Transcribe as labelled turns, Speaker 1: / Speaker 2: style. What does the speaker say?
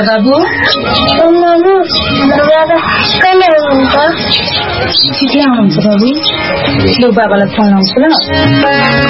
Speaker 1: बाबु
Speaker 2: कहिले आउनुहुन्छ
Speaker 1: छिटै आउनुहुन्छ बाबु ल बाबालाई फोन लाउँछु ल